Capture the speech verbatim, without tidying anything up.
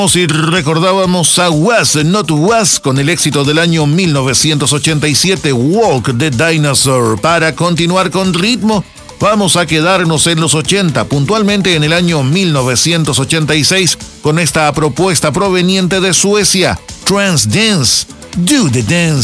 Y recordábamos a Was Not Was con el éxito del año mil novecientos ochenta y siete, Walk the Dinosaur. Para continuar con ritmo, vamos a quedarnos en los ochenta, puntualmente en el año mil novecientos ochenta y seis, con esta propuesta proveniente de Suecia, Trance Dance, Do the Dance.